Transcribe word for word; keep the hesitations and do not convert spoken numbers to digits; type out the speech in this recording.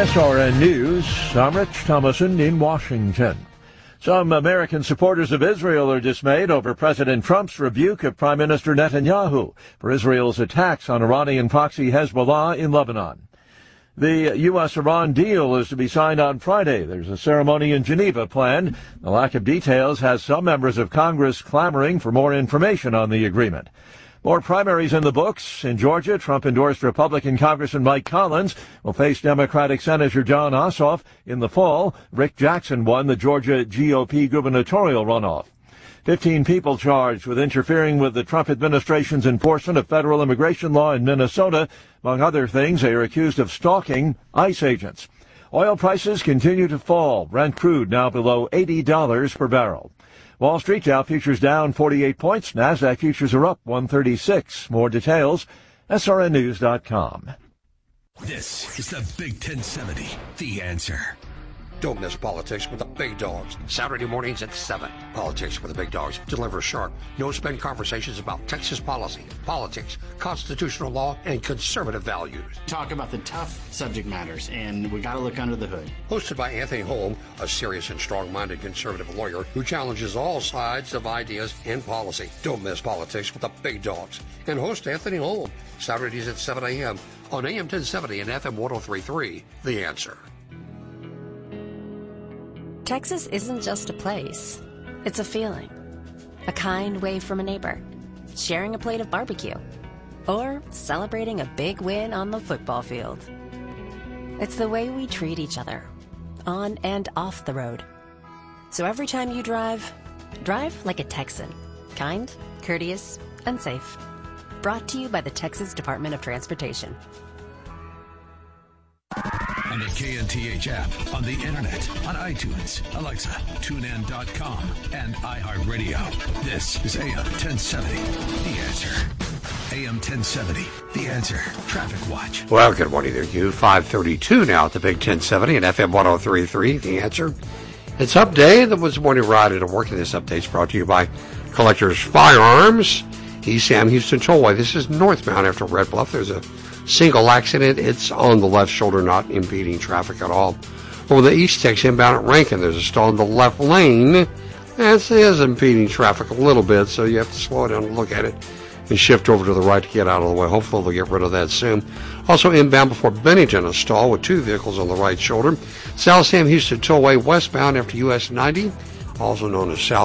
S R N News, I'm Rich Thomason in Washington. Some American supporters of Israel are dismayed over President Trump's rebuke of Prime Minister Netanyahu for Israel's attacks on Iranian proxy Hezbollah in Lebanon. The U S Iran deal is to be signed on Friday. There's a ceremony in Geneva planned. The lack of details has some members of Congress clamoring for more information on the agreement. More primaries in the books. In Georgia, Trump-endorsed Republican Congressman Mike Collins will face Democratic Senator Jon Ossoff in the fall. Rick Jackson won the Georgia G O P gubernatorial runoff. Fifteen people charged with interfering with the Trump administration's enforcement of federal immigration law in Minnesota. Among other things, they are accused of stalking ICE agents. Oil prices continue to fall. Brent crude now below eighty dollars per barrel. Wall Street Dow futures down forty-eight points. NASDAQ futures are up one thirty-six. More details, S R N news dot com. This is the Big ten seventy, The Answer. Don't miss Politics with the Big Dogs. Saturday mornings at seven. Politics with the Big Dogs deliver sharp, no-spin conversations about Texas policy, politics, constitutional law, and conservative values. Talk about the tough subject matters, and we got to look under the hood. Hosted by Anthony Holm, a serious and strong-minded conservative lawyer who challenges all sides of ideas and policy. Don't miss Politics with the Big Dogs. And host Anthony Holm, Saturdays at seven a.m. on A M ten seventy and F M one oh three point three. The Answer. Texas isn't just a place. It's a feeling. A kind wave from a neighbor, sharing a plate of barbecue, or celebrating a big win on the football field. It's the way we treat each other, on and off the road. So every time you drive, drive like a Texan. Kind, courteous, and safe. Brought to you by the Texas Department of Transportation. On the K N T H app, on the internet, on iTunes, Alexa, tune in dot com, and iHeartRadio. This is A M ten seventy, The Answer. A M ten seventy, The Answer. Traffic Watch. Well, good morning there, you. five thirty-two now at the Big ten seventy and F M one oh three point three, The Answer. It's Up Day. The Woods Morning Ride and work. This update is brought to you by Collectors Firearms. He's Sam Houston Tollway. This is northbound after Red Bluff. There's a single accident. It's on the left shoulder, not impeding traffic at all. Over the East Tex inbound at Rankin, there's a stall in the left lane. That is impeding traffic a little bit, so you have to slow down and look at it and shift over to the right to get out of the way. Hopefully they'll get rid of that soon. Also inbound before Bennington, a stall with two vehicles on the right shoulder. South Sam Houston Tollway westbound after U S ninety, also known as South